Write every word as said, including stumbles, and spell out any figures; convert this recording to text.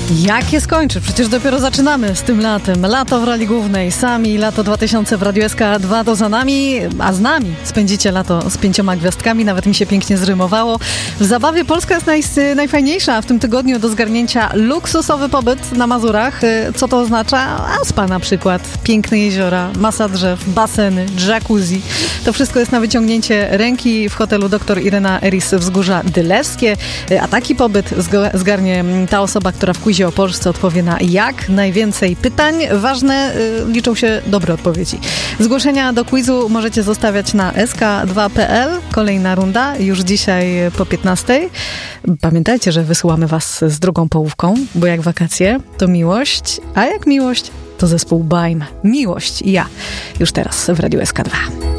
Jak je skończy? Przecież dopiero zaczynamy z tym latem. Lato w roli głównej. Sami lato dwa tysiące w Radiu S K dwa to za nami, a z nami spędzicie lato z pięcioma gwiazdkami. Nawet mi się pięknie zrymowało. W zabawie Polska jest naj, najfajniejsza. W tym tygodniu do zgarnięcia luksusowy pobyt na Mazurach. Co to oznacza? A spa na przykład. Piękne jeziora, masa drzew, baseny, jacuzzi. To wszystko jest na wyciągnięcie ręki w hotelu Doktor Irena Eris Wzgórza Dylewskie. A taki pobyt zgarnie ta osoba, która w quizie o Polsce odpowie na jak najwięcej pytań. Ważne, y, liczą się dobre odpowiedzi. Zgłoszenia do quizu możecie zostawiać na es ka dwa kropka pe el. Kolejna runda już dzisiaj po piętnastej. Pamiętajcie, że wysyłamy was z drugą połówką, bo jak wakacje, to miłość, a jak miłość, to zespół Baim. Miłość i ja. Już teraz w Radiu S K dwa.